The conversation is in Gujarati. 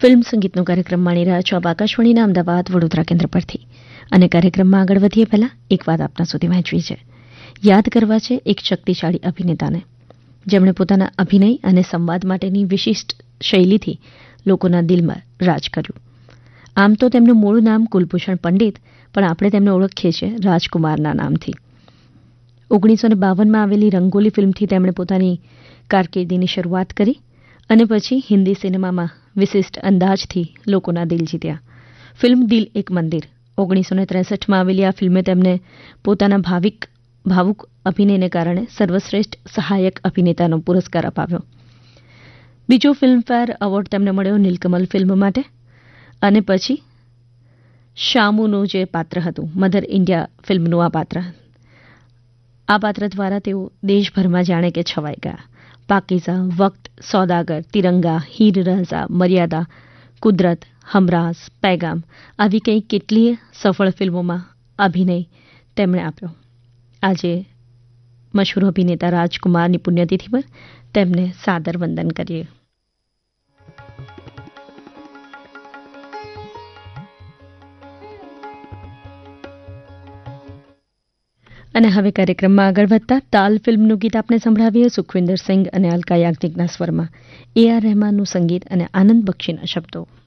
ફિલ્મ સંગીતનો કાર્યક્રમ માણી રહ્યા છો આકાશવાણીના અમદાવાદ વડોદરા કેન્દ્ર પરથી. અને કાર્યક્રમમાં આગળ વધીએ પહેલા એક વાત આપના સુધી વહેંચવી છે. યાદ કરવા છે એક શક્તિશાળી અભિનેતાને, જેમણે પોતાના અભિનય અને સંવાદ માટેની વિશિષ્ટ શૈલીથી લોકોના દિલમાં રાજ કર્યું. આમ તો તેમનું મૂળ નામ કુલભૂષણ પંડિત, પણ આપણે તેમને ઓળખીએ છીએ રાજકુમારના નામથી. 1952માં આવેલી રંગોલી ફિલ્મથી તેમણે પોતાની કારકિર્દીની શરૂઆત કરી અને પછી હિન્દી સિનેમામાં વિશિષ્ટ અંદાજથી લોકોના દિલ જીત્યા. ફિલ્મ દિલ એક મંદિર 1963માં આવેલી આ ફિલ્મે તેમને પોતાના ભાવુક અભિનયને કારણે સર્વશ્રેષ્ઠ સહાયક અભિનેતાનો પુરસ્કાર અપાવ્યો. બીજો ફિલ્મફેર એવોર્ડ તેમને મળ્યો નીલકમલ ફિલ્મ માટે. અને પછી શામુનું જે પાત્ર હતું, મધર ઇન્ડિયા ફિલ્મનું આ પાત્ર દ્વારા તેઓ દેશભરમાં જાણે કે છવાઈ ગયા. પાકીઝા, વક્ત, સોદાગર, તિરંગા, હીર રાઝા, મર્યાદા, કુદરત, હમરાઝ, પૈગામ આવી કેટલીય સફળ ફિલ્મોમાં અભિનય તેમણે આપ્યો. આજે મશહૂર અભિનેતા રાજકુમારની પુણ્યતિથિ પર તેમને સાદર વંદન કરીએ. અને હવે કાર્યક્રમમાં આગળ વધતા તાલ ફિલ્મનું ગીત આપણે સંભળાવીએ. સુખવિન્દર સિંઘ અને અલકા યાજ્ઞિકના સ્વરમાં AR રહેમાનનું સંગીત અને આનંદ બક્ષીના શબ્દો.